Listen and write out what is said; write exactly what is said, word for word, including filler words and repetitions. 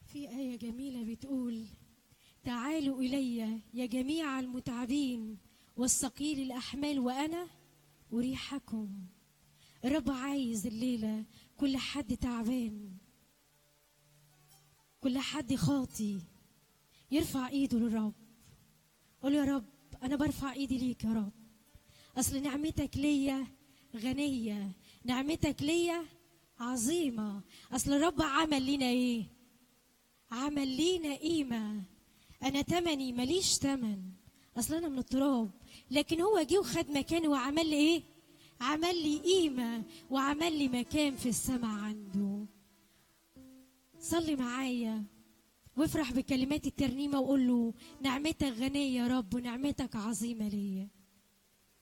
في آية جميلة بتقول: تعالوا إلي يا جميع المتعبين والثقيل الأحمال وأنا أريحكم. الرب عايز الليلة كل حد تعبان، كل حد خاطي يرفع إيده للرب. قول يا رب أنا برفع إيدي ليك يا رب، أصل نعمتك ليا غنية، نعمتك ليا عظيمة. أصل الرب عمل لينا إيه؟ عمل لينا قيمة. أنا تمني ماليش تمن، أصل أنا من التراب، لكن هو جه وخد مكاني وعمل لي إيه؟ عمل لي قيمة وعمل لي مكان في السماء عنده. صلي معايا وافرح بكلمات الترنيمة وقول له: نعمتك غنية يا رب ونعمتك عظيمة ليا.